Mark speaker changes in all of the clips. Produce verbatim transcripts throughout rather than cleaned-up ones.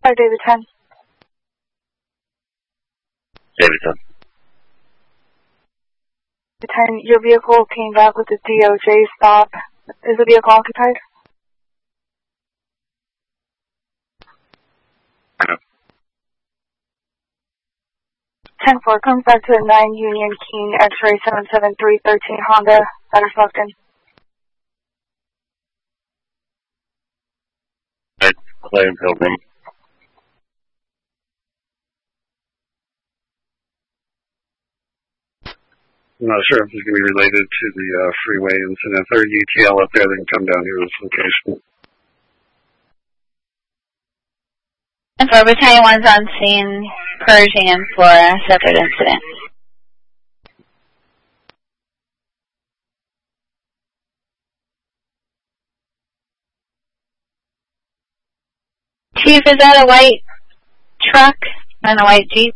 Speaker 1: five, David ten.
Speaker 2: David ten.
Speaker 1: ten, your vehicle came back with a D O J stop. Is the vehicle occupied?
Speaker 2: No.
Speaker 1: ten four comes back to a nine Union King X-ray seven seven three thirteen Honda that is locked in.
Speaker 2: Right, Clay Pilgrim.
Speaker 3: I'm not sure if it's going to be related to the uh, freeway incident. If there's U T L up there, they can come down here to this location.
Speaker 4: And for Battalion one's on scene, Pershing and Flora, separate incident. Chief, is that a white truck and a white Jeep?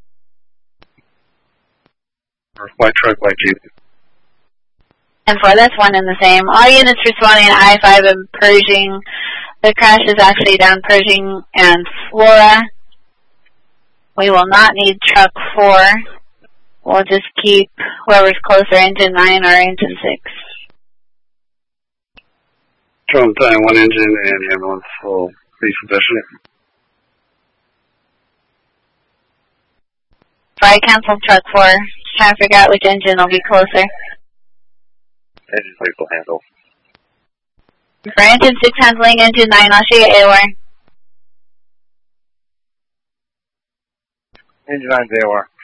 Speaker 3: White truck, white Jeep.
Speaker 4: And four, that's one and the same. All units responding to I five and Pershing. The crash is actually down Pershing and Flora. We will not need truck four. We'll just keep whoever's closer, engine nine or engine six.
Speaker 3: Control time, one engine and ambulance will be sufficient.
Speaker 4: If I cancel truck four, trying to figure out which engine will be closer.
Speaker 2: Engine six will handle.
Speaker 4: For engine six handling engine nine, I'll show you A O R.
Speaker 2: Engine nine's A O R.